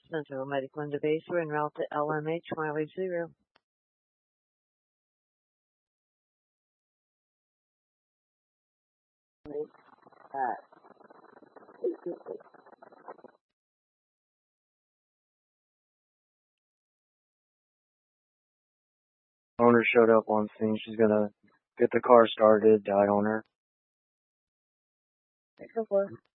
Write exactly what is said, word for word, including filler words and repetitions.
Central Medical Individual en route to L M H mileage zero. Owner showed up on scene. She's gonna get the car started, died on her. Go for it.